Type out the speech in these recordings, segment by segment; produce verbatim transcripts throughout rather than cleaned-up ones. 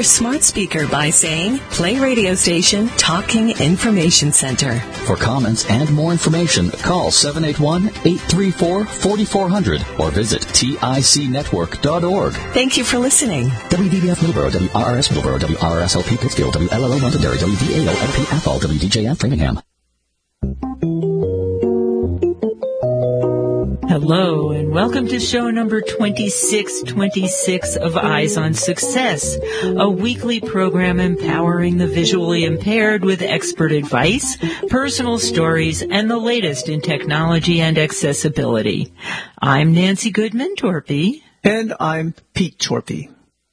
your smart speaker by saying, play radio station Talking Information Center. For comments and more information, call seven eight one, eight three four, four four zero zero or visit tic network dot org. Thank you for listening. W D B F Middleborough, W R R S Middleborough, W R R S L P Pittsfield, W L L O Londonderry, W D A O L P Athol, W D J F Framingham. Hello, and welcome to show number twenty-six twenty-six of Eyes on Success, a weekly program empowering the visually impaired with expert advice, personal stories, and the latest in technology and accessibility. I'm Nancy Goodman Torpy. And I'm Pete Torpy.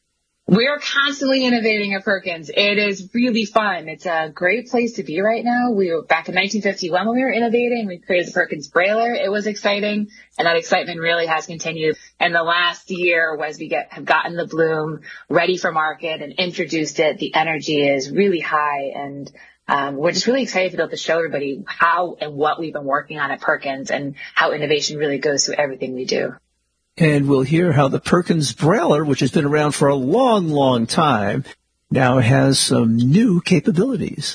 We're constantly innovating at Perkins. It is really fun. It's a great place to be right now. We were back in nineteen fifty-one when we were innovating. We created the Perkins Brailer. It was exciting, and that excitement really has continued. And the last year, as we get have gotten the bloom ready for market and introduced it, the energy is really high, and um, we're just really excited to be able to show everybody how and what we've been working on at Perkins and how innovation really goes through everything we do. And we'll hear how the Perkins Brailer, which has been around for a long, long time, now has some new capabilities.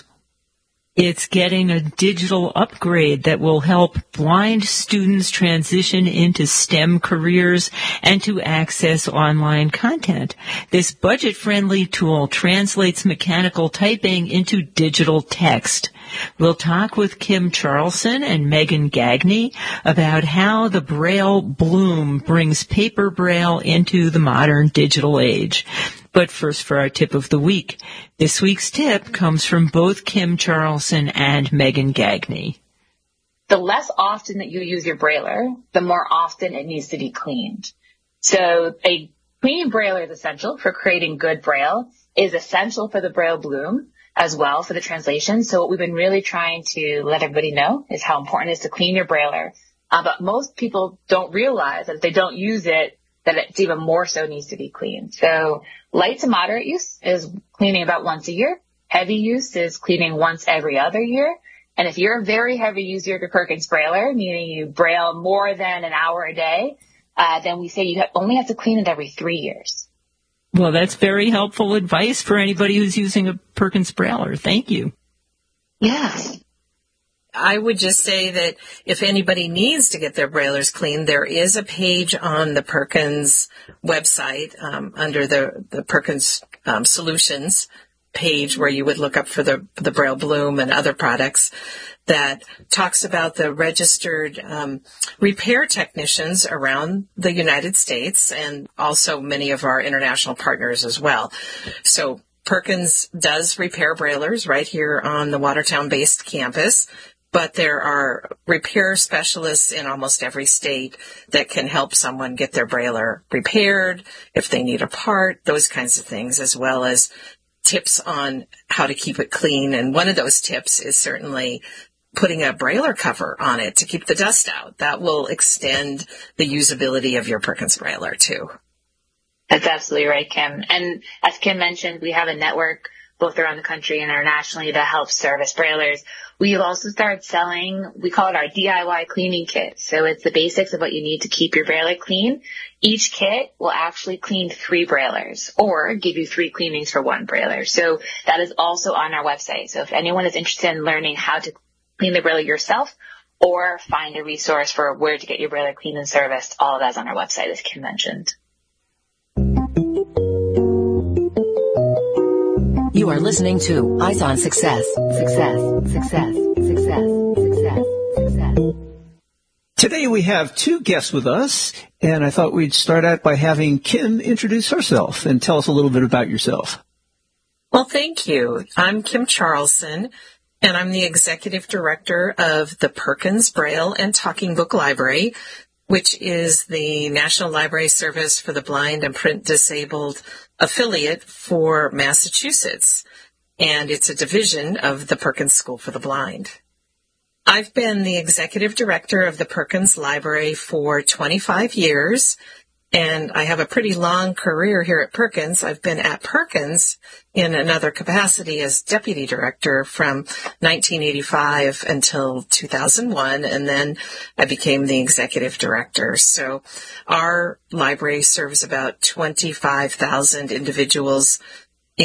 It's getting a digital upgrade that will help blind students transition into STEM careers and to access online content. This budget-friendly tool translates mechanical typing into digital text. We'll talk with Kim Charlson and Megan Gagney about how the Braille Bloom brings paper Braille into the modern digital age. But first for our tip of the week. This week's tip comes from both Kim Charlson and Megan Gagney. The less often that you use your Brailer, the more often it needs to be cleaned. So a clean Brailer is essential for creating good Braille, is essential for the Braille Bloom as well for the translation. So what we've been really trying to let everybody know is how important it is to clean your Brailer. Uh, but most people don't realize that if they don't use it, that it's even more so needs to be cleaned. So light to moderate use is cleaning about once a year. Heavy use is cleaning once every other year. And if you're a very heavy user of your Perkins Brailer, meaning you Braille more than an hour a day, uh, then we say you have, only have to clean it every three years. Well, that's very helpful advice for anybody who's using a Perkins Brailer. Thank you. Yes. I would just say that if anybody needs to get their Brailers cleaned, there is a page on the Perkins website um, under the, the Perkins um, Solutions page where you would look up for the, the Braille Bloom and other products that talks about the registered um, repair technicians around the United States and also many of our international partners as well. So Perkins does repair Brailers right here on the Watertown-based campus. But there are repair specialists in almost every state that can help someone get their Brailer repaired, if they need a part, those kinds of things, as well as tips on how to keep it clean. And one of those tips is certainly putting a Brailer cover on it to keep the dust out. That will extend the usability of your Perkins Brailer, too. That's absolutely right, Kim. And as Kim mentioned, we have a network both around the country and internationally to help service Brailers. We've also started selling, we call it our D I Y cleaning kit. So it's the basics of what you need to keep your Brailer clean. Each kit will actually clean three Brailers or give you three cleanings for one Brailer. So that is also on our website. So if anyone is interested in learning how to clean the Brailer yourself or find a resource for where to get your Brailer cleaned and serviced, all of that's on our website, as Kim mentioned. You are listening to Eyes on Success. Success, success, success, success, success. Today we have two guests with us, and I thought we'd start out by having Kim introduce herself and tell us a little bit about yourself. Well, thank you. I'm Kim Charlson, and I'm the Executive Director of the Perkins Braille and Talking Book Library, which is the National Library Service for the Blind and Print Disabled affiliate for Massachusetts, and it's a division of the Perkins School for the Blind. I've been the executive director of the Perkins Library for twenty-five years, and I have a pretty long career here at Perkins. I've been at Perkins in another capacity as deputy director from nineteen eighty-five until two thousand one, and then I became the executive director. So our library serves about twenty-five thousand individuals